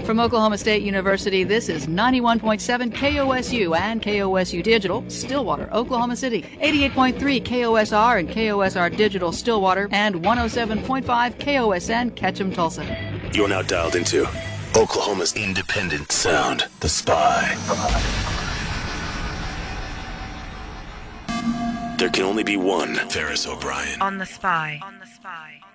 From Oklahoma State University, this is 91.7 KOSU and KOSU Digital, Stillwater, Oklahoma City, 88.3 KOSR and KOSR Digital, Stillwater, and 107.5 KOSN, Ketchum, Tulsa. You're now dialed into Oklahoma's independent sound, The Spy. There can only be one Ferris O'Brien. On The Spy. On The Spy.